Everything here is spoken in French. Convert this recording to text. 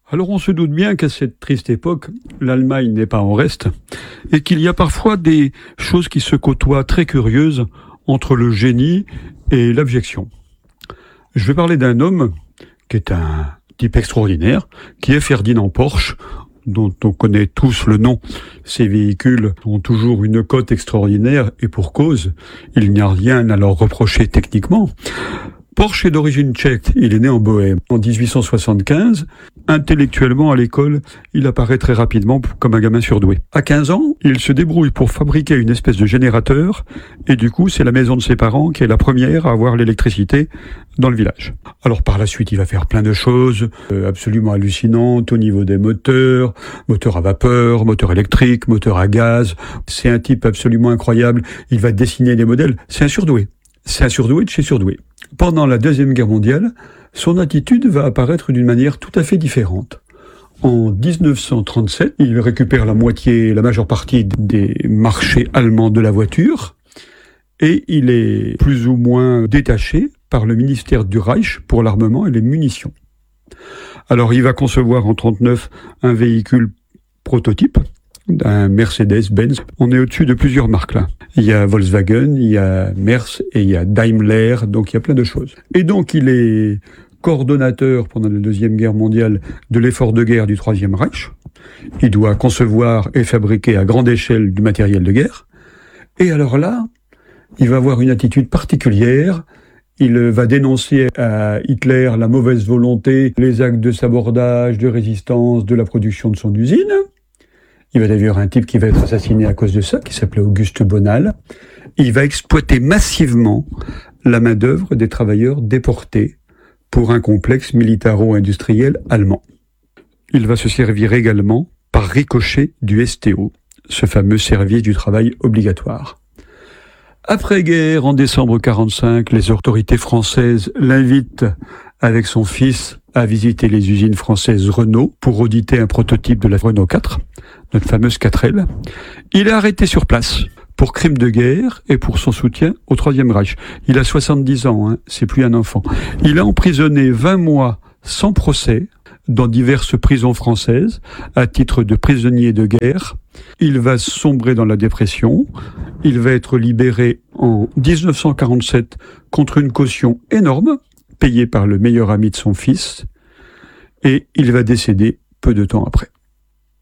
Alors on se doute bien qu'à cette triste époque, l'Allemagne n'est pas en reste et qu'il y a parfois des choses qui se côtoient très curieuses entre le génie et l'abjection. Je vais parler d'un homme qui est un type extraordinaire, qui est Ferdinand Porsche, dont on connaît tous le nom. Ces véhicules ont toujours une cote extraordinaire et pour cause, il n'y a rien à leur reprocher techniquement. Porsche est d'origine tchèque, il est né en Bohême. En 1875, intellectuellement à l'école, il apparaît très rapidement comme un gamin surdoué. À 15 ans, il se débrouille pour fabriquer une espèce de générateur et du coup, c'est la maison de ses parents qui est la première à avoir l'électricité dans le village. Alors par la suite, il va faire plein de choses absolument hallucinantes au niveau des moteurs, moteurs à vapeur, moteurs électriques, moteurs à gaz. C'est un type absolument incroyable. Il va dessiner des modèles. C'est un surdoué. C'est un surdoué de chez surdoué. Pendant la Deuxième Guerre mondiale, son attitude va apparaître d'une manière tout à fait différente. En 1937, il récupère la majeure partie des marchés allemands de la voiture et il est plus ou moins détaché par le ministère du Reich pour l'armement et les munitions. Alors il va concevoir en 1939 un véhicule prototype, un Mercedes-Benz. On est au-dessus de plusieurs marques là. Il y a Volkswagen, il y a Mercedes et il y a Daimler, donc il y a plein de choses. Et donc il est coordonnateur pendant la Deuxième Guerre mondiale de l'effort de guerre du Troisième Reich. Il doit concevoir et fabriquer à grande échelle du matériel de guerre. Et alors là, il va avoir une attitude particulière. Il va dénoncer à Hitler la mauvaise volonté, les actes de sabordage, de résistance de la production de son usine. Il va d'ailleurs un type qui va être assassiné à cause de ça, qui s'appelait Auguste Bonal. Il va exploiter massivement la main-d'œuvre des travailleurs déportés pour un complexe militaro-industriel allemand. Il va se servir également par ricochet du STO, ce fameux service du travail obligatoire. Après-guerre, en décembre 1945, les autorités françaises l'invitent avec son fils à visiter les usines françaises Renault pour auditer un prototype de la Renault 4, notre fameuse 4L. Il est arrêté sur place pour crime de guerre et pour son soutien au Troisième Reich. Il a 70 ans, c'est plus un enfant. Il a emprisonné 20 mois sans procès dans diverses prisons françaises à titre de prisonnier de guerre. Il va sombrer dans la dépression. Il va être libéré en 1947 contre une caution énorme payée par le meilleur ami de son fils. Et il va décéder peu de temps après.